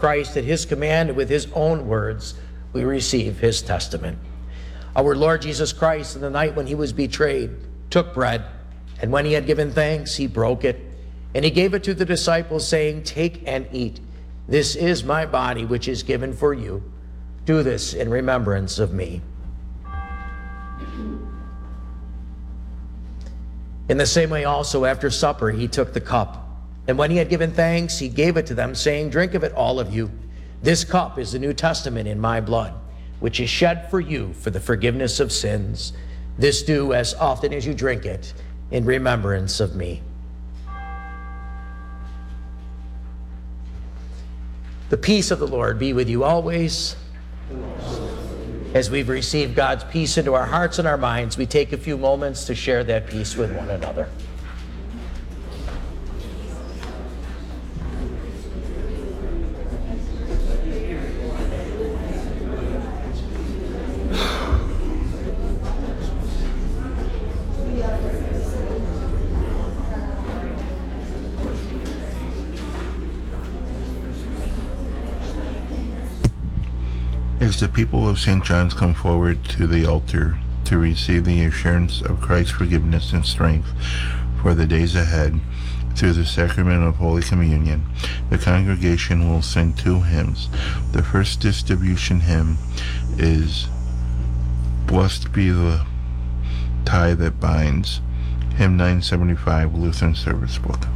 Christ at his command and with his own words we receive his testament. Our Lord Jesus Christ, in the night when he was betrayed, took bread, and when he had given thanks, he broke it, and he gave it to the disciples, saying, "Take and eat. This is my body, which is given for you. Do this in remembrance of me." In the same way also, after supper, he took the cup, and when he had given thanks, he gave it to them, saying, "Drink of it, all of you. This cup is the New Testament in my blood, which is shed for you for the forgiveness of sins. This do as often as you drink it in remembrance of me." The peace of the Lord be with you always. As we've received God's peace into our hearts and our minds, we take a few moments to share that peace with one another. As the people of St. John's come forward to the altar to receive the assurance of Christ's forgiveness and strength for the days ahead through the sacrament of Holy Communion, the congregation will sing two hymns. The first distribution hymn is "Blessed Be the Tie That Binds," hymn 975, Lutheran Service Book.